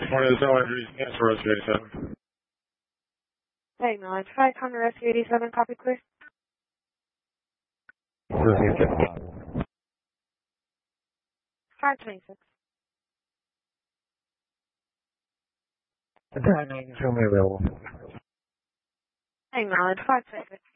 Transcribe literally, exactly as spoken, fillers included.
twenty to Tower, answer Rescue eighty-seven. Hey, nine five hundred Rescue eighty-seven, copy clear. five twenty-six. The nine show me available. Hey, Marlon, five twenty-six.